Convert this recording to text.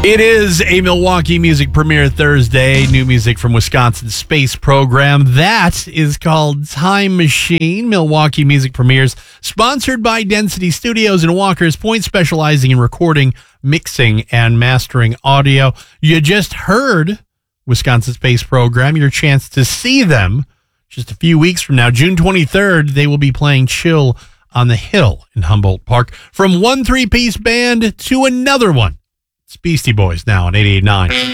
It is a Milwaukee Music Premiere Thursday. New music from Wisconsin's space program. That is called Time Machine. Milwaukee Music Premieres, sponsored by Density Studios in Walker's Point, specializing in recording, mixing, and mastering audio. You just heard Wisconsin Space Program. Your chance to see them just a few weeks from now. June 23rd, they will be playing Chill on the Hill in Humboldt Park. From one three-piece band to another one. It's Beastie Boys now on 88.9.